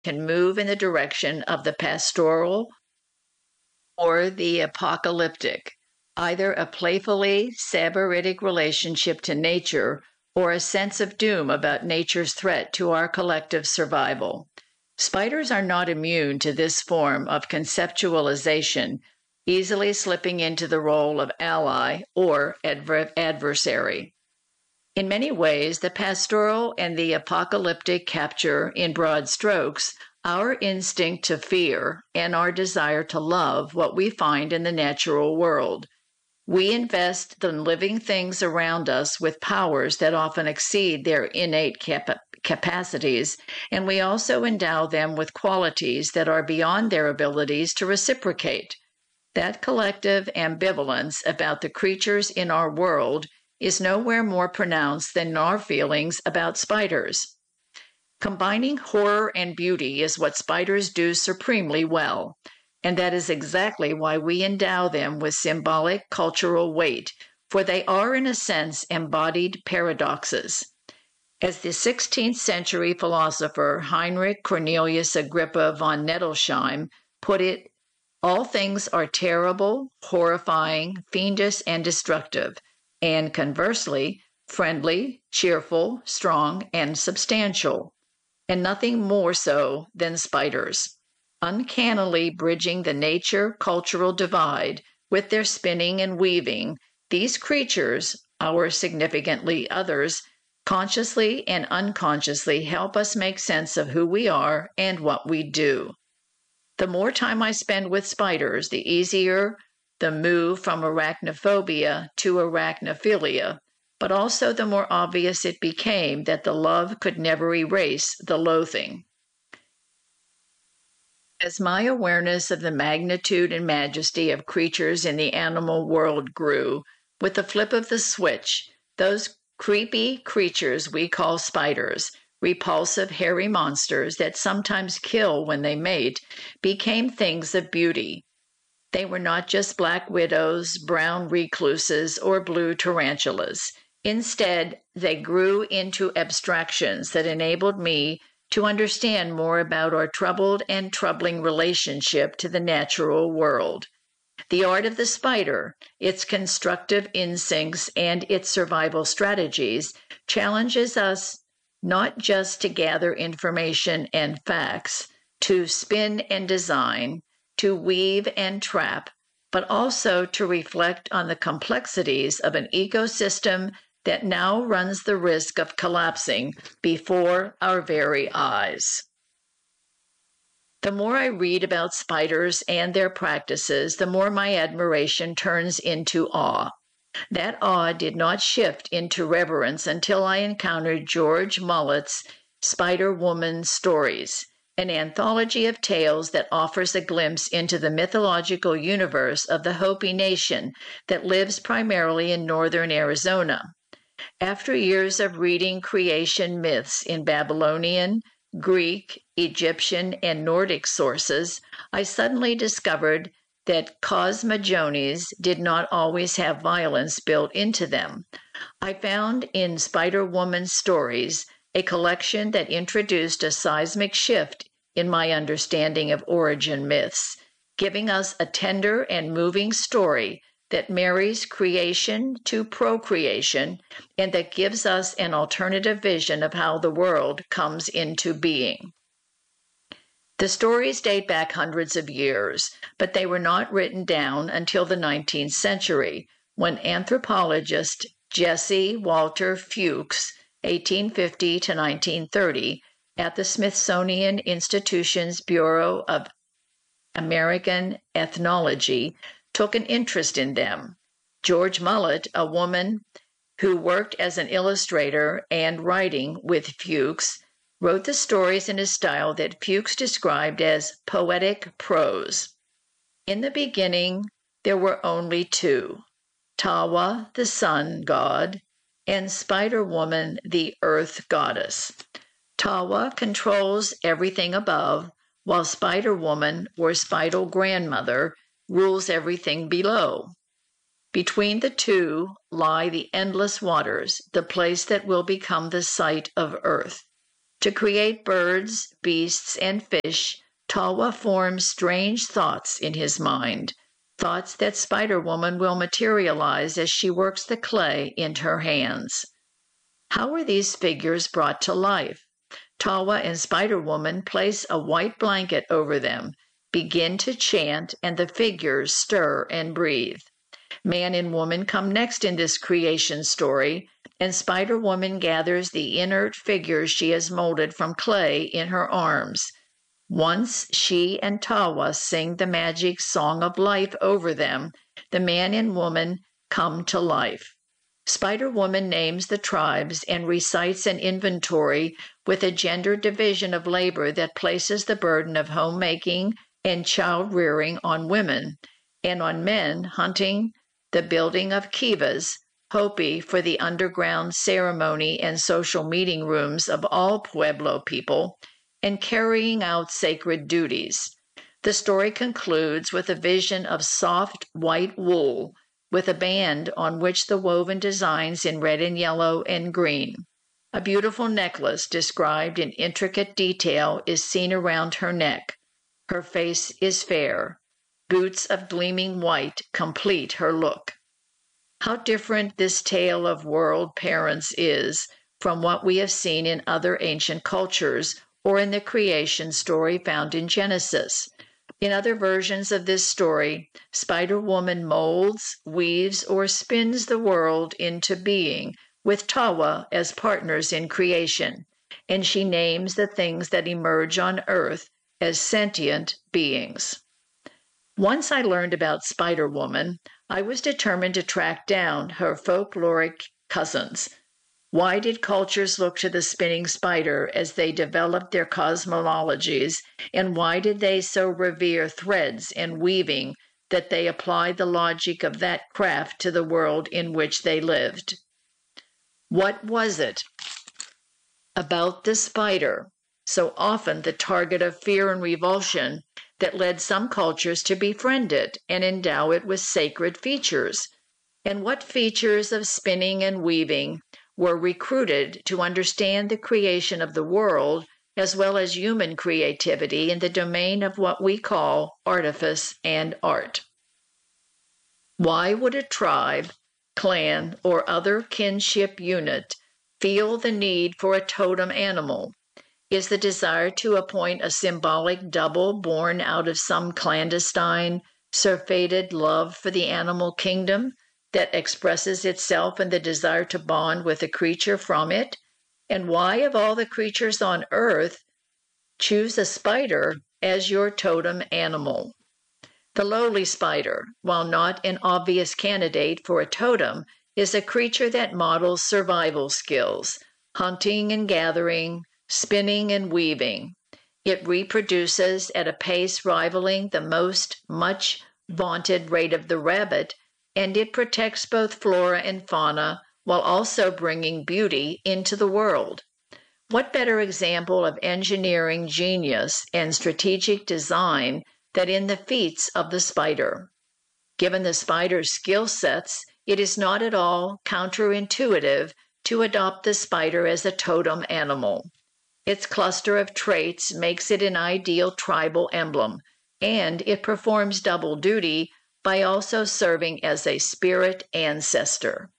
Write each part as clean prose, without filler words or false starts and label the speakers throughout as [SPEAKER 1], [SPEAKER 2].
[SPEAKER 1] can move in the direction of the pastoral or the apocalyptic, either a playfully sybaritic relationship to nature or a sense of doom about nature's threat to our collective survival. Spiders are not immune to this form of conceptualization, easily slipping into the role of ally or adversary. In many ways, the pastoral and the apocalyptic capture, in broad strokes, our instinct to fear and our desire to love what we find in the natural world. We invest the living things around us with powers that often exceed their innate capacities, and we also endow them with qualities that are beyond their abilities to reciprocate. That collective ambivalence about the creatures in our world is nowhere more pronounced than our feelings about spiders. Combining horror and beauty is what spiders do supremely well, and that is exactly why we endow them with symbolic cultural weight, for they are in a sense embodied paradoxes. As the 16th century philosopher Heinrich Cornelius Agrippa von Nettelsheim put it, all things are terrible, horrifying, fiendish, and destructive, and conversely, friendly, cheerful, strong, and substantial, and nothing more so than spiders, uncannily bridging the nature-cultural divide with their spinning and weaving. These creatures, our significantly others, consciously and unconsciously help us make sense of who we are and what we do. The more time I spend with spiders, the easier the move from arachnophobia to arachnophilia, but also the more obvious it became that the love could never erase the loathing. As my awareness of the magnitude and majesty of creatures in the animal world grew, with the flip of the switch, those creepy creatures we call spiders, repulsive hairy monsters that sometimes kill when they mate, became things of beauty. They were not just black widows, brown recluses, or blue tarantulas. Instead, they grew into abstractions that enabled me to understand more about our troubled and troubling relationship to the natural world. The art of the spider, its constructive instincts, and its survival strategies challenges us not just to gather information and facts, to spin and design, to weave and trap, but also to reflect on the complexities of an ecosystem that now runs the risk of collapsing before our very eyes. The more I read about spiders and their practices, the more my admiration turns into awe. That awe did not shift into reverence until I encountered George Mullett's Spider Woman Stories, an anthology of tales that offers a glimpse into the mythological universe of the Hopi Nation that lives primarily in northern Arizona. After years of reading creation myths in Babylonian, Greek, Egyptian, and Nordic sources, I suddenly discovered that cosmogonies did not always have violence built into them. I found in Spider Woman's Stories a collection that introduced a seismic shift in my understanding of origin myths, giving us a tender and moving story that marries creation to procreation and that gives us an alternative vision of how the world comes into being. The stories date back hundreds of years, but they were not written down until the 19th century, when anthropologist Jesse Walter Fuchs, 1850 to 1930, at the Smithsonian Institution's Bureau of American Ethnology, took an interest in them. George Mullett, a woman who worked as an illustrator and writing with Fuchs, wrote the stories in a style that Fuchs described as poetic prose. In the beginning, there were only two, Tawa, the sun god, and Spider Woman, the earth goddess. Tawa controls everything above, while Spider Woman, or Spider Grandmother, rules everything below. Between the two lie the endless waters, the place that will become the site of Earth. To create birds, beasts, and fish, Tawa forms strange thoughts in his mind, thoughts that Spider-Woman will materialize as she works the clay into her hands. How are these figures brought to life? Tawa and Spider-Woman place a white blanket over them, begin to chant, and the figures stir and breathe. Man and woman come next in this creation story, and Spider-Woman gathers the inert figures she has molded from clay in her arms. Once she and Tawa sing the magic song of life over them, the man and woman come to life. Spider-Woman names the tribes and recites an inventory with a gender division of labor that places the burden of homemaking and child-rearing on women, and on men hunting, the building of kivas, Hopi for the underground ceremony and social meeting rooms of all Pueblo people, and carrying out sacred duties. The story concludes with a vision of soft white wool, with a band on which the woven designs in red and yellow and green. A beautiful necklace described in intricate detail is seen around her neck. Her face is fair. Boots of gleaming white complete her look. How different this tale of world parents is from what we have seen in other ancient cultures or in the creation story found in Genesis. In other versions of this story, Spider-Woman molds, weaves, or spins the world into being, with Tawa as partners in creation, and she names the things that emerge on Earth as sentient beings. Once I learned about Spider-Woman, I was determined to track down her folkloric cousins. Why did cultures look to the spinning spider as they developed their cosmologies, and why did they so revere threads and weaving that they applied the logic of that craft to the world in which they lived? What was it about the spider, so often the target of fear and revulsion, that led some cultures to befriend it and endow it with sacred features? And what features of spinning and weaving were recruited to understand the creation of the world as well as human creativity in the domain of what we call artifice and art? Why would a tribe, clan, or other kinship unit feel the need for a totem animal? Is the desire to appoint a symbolic double born out of some clandestine, surfeited love for the animal kingdom that expresses itself in the desire to bond with a creature from it? And why, of all the creatures on earth, choose a spider as your totem animal? The lowly spider, while not an obvious candidate for a totem, is a creature that models survival skills, hunting and gathering, spinning and weaving. It reproduces at a pace rivaling the much vaunted rate of the rabbit, and it protects both flora and fauna while also bringing beauty into the world. What better example of engineering genius and strategic design than in the feats of the spider? Given the spider's skill sets, it is not at all counterintuitive to adopt the spider as a totem animal. Its cluster of traits makes it an ideal tribal emblem, and it performs double duty by also serving as a spirit ancestor.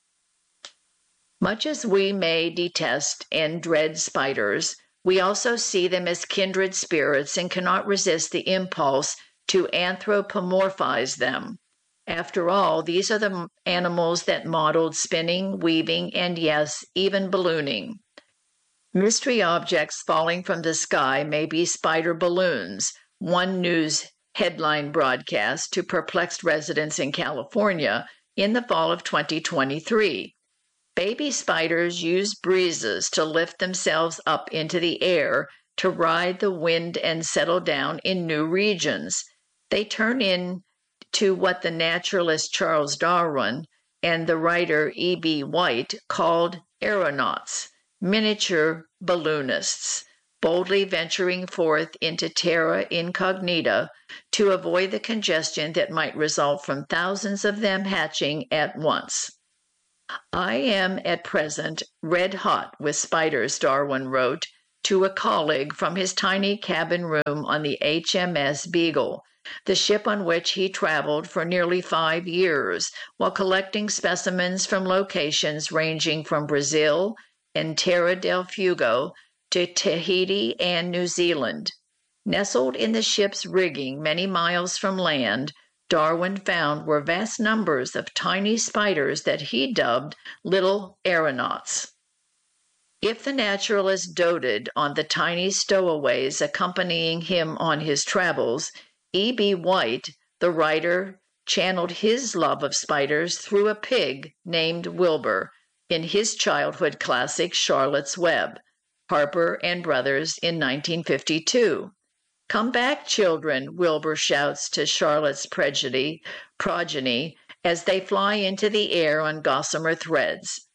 [SPEAKER 1] Much as we may detest and dread spiders, we also see them as kindred spirits and cannot resist the impulse to anthropomorphize them. After all, these are the animals that modeled spinning, weaving, and yes, even ballooning. Mystery objects falling from the sky may be spider balloons, one news headline broadcast to perplexed residents in California in the fall of 2023. Baby spiders use breezes to lift themselves up into the air to ride the wind and settle down in new regions. They turn into what the naturalist Charles Darwin and the writer E.B. White called aeronauts, miniature balloonists, boldly venturing forth into terra incognita to avoid the congestion that might result from thousands of them hatching at once. I am at present red hot with spiders, Darwin wrote, to a colleague from his tiny cabin room on the HMS Beagle, the ship on which he traveled for nearly 5 years while collecting specimens from locations ranging from Brazil and Terra del Fuego to Tahiti and New Zealand. Nestled in the ship's rigging many miles from land, Darwin found were vast numbers of tiny spiders that he dubbed little aeronauts. If the naturalist doted on the tiny stowaways accompanying him on his travels, E.B. White, the writer, channeled his love of spiders through a pig named Wilbur in his childhood classic Charlotte's Web, Harper and Brothers in 1952. "Come back, children," Wilbur shouts to Charlotte's progeny as they fly into the air on gossamer threads.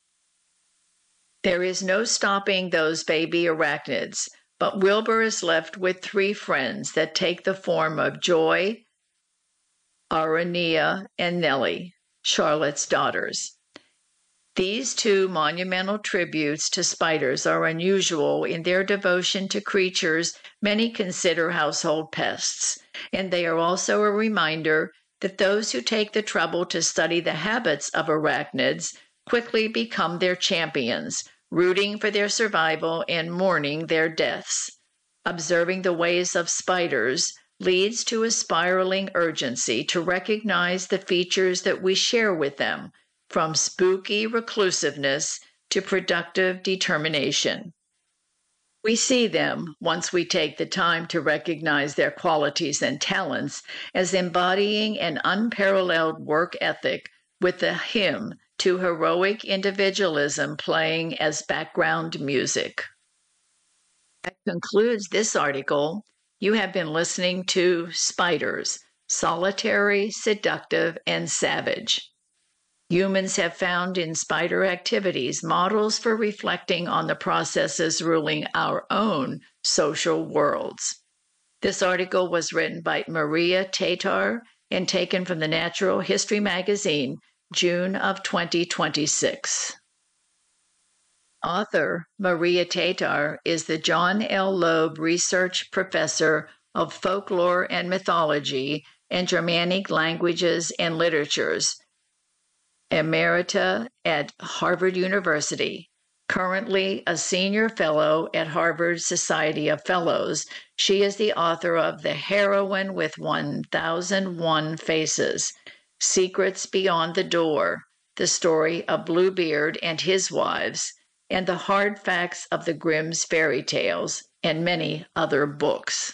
[SPEAKER 1] There is no stopping those baby arachnids, but Wilbur is left with 3 friends that take the form of Joy, Aranea, and Nellie, Charlotte's daughters. These 2 monumental tributes to spiders are unusual in their devotion to creatures many consider household pests, and they are also a reminder that those who take the trouble to study the habits of arachnids quickly become their champions, rooting for their survival and mourning their deaths. Observing the ways of spiders leads to a spiraling urgency to recognize the features that we share with them, from spooky reclusiveness to productive determination. We see them, once we take the time to recognize their qualities and talents, as embodying an unparalleled work ethic with the hymn to heroic individualism playing as background music. That concludes this article. You have been listening to Spiders, Solitary, Seductive, and Savage. Humans have found in spider activities models for reflecting on the processes ruling our own social worlds. This article was written by Maria Tatar and taken from the Natural History magazine, June of 2026. Author Maria Tatar is the John L. Loeb Research Professor of Folklore and Mythology and Germanic Languages and Literatures, Emerita at Harvard University. Currently a senior fellow at Harvard Society of Fellows, she is the author of The Heroine with 1001 Faces, Secrets Beyond the Door, the story of Bluebeard and his wives, and The Hard Facts of the Grimm's Fairy Tales, and many other books.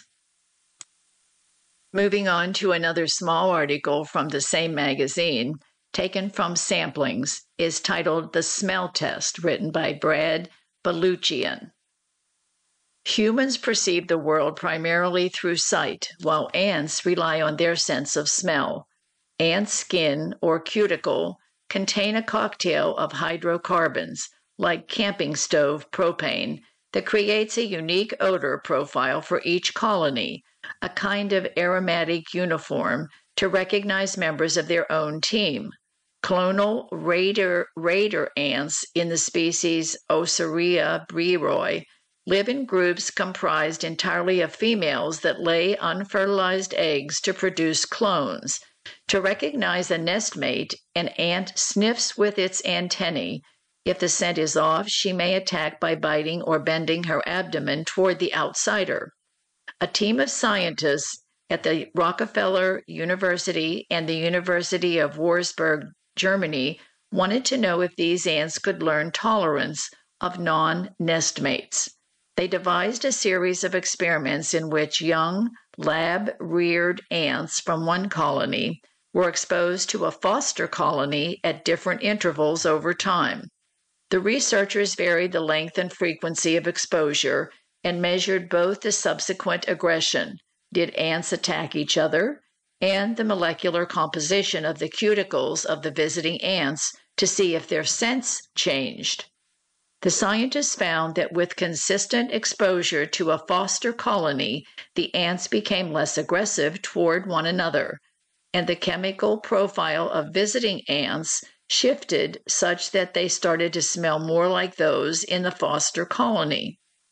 [SPEAKER 1] Moving on to another small article from the same magazine, taken from Samplings, is titled The Smell Test, written by Brad Baluchian. Humans perceive the world primarily through sight, while ants rely on their sense of smell. Ant skin or cuticle contain a cocktail of hydrocarbons, like camping stove propane, that creates a unique odor profile for each colony, a kind of aromatic uniform to recognize members of their own team. Clonal raider ants in the species Oseria breroi live in groups comprised entirely of females that lay unfertilized eggs to produce clones. To recognize a nestmate, an ant sniffs with its antennae. If the scent is off, she may attack by biting or bending her abdomen toward the outsider. A team of scientists at the Rockefeller University and the University of Wurzburg, Germany, wanted to know if these ants could learn tolerance of non-nestmates. They devised a series of experiments in which young, lab-reared ants from one colony were exposed to a foster colony at different intervals over time. The researchers varied the length and frequency of exposure and measured both the subsequent aggression, did ants attack each other, and the molecular composition of the cuticles of the visiting ants to see if their scents changed. The scientists found that with consistent exposure to a foster colony, the ants became less aggressive toward one another, and the chemical profile of visiting ants shifted such that they started to smell more like those in the foster colony.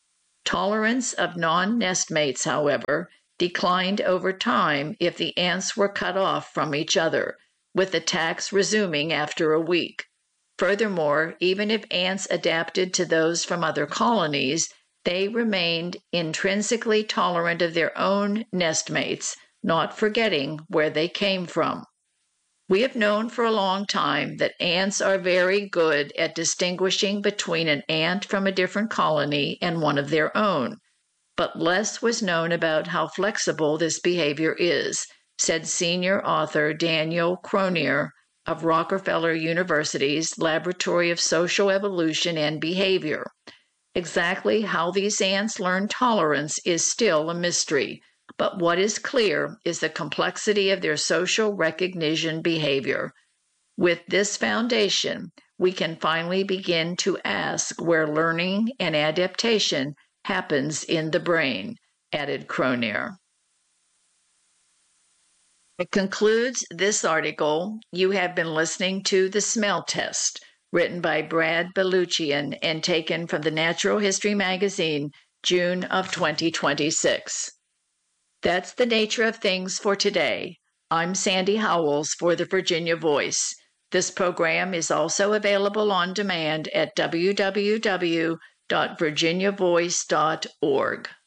[SPEAKER 1] Tolerance of non-nestmates, however, declined over time if the ants were cut off from each other, with attacks resuming after a week. Furthermore, even if ants adapted to those from other colonies, they remained intrinsically tolerant of their own nestmates, not forgetting where they came from. We have known for a long time that ants are very good at distinguishing between an ant from a different colony and one of their own, but less was known about how flexible this behavior is, said senior author Daniel Cronje of Rockefeller University's Laboratory of Social Evolution and Behavior. Exactly how these ants learn tolerance is still a mystery, but what is clear is the complexity of their social recognition behavior. With this foundation, we can finally begin to ask where learning and adaptation happens in the brain, added Cronje. It concludes this article. You have been listening to The Smell Test, written by Brad Baluchian and taken from the Natural History magazine, June of 2026. That's the nature of things for today. I'm Sandy Howells for the Virginia Voice. This program is also available on demand at www.virginiavoice.org.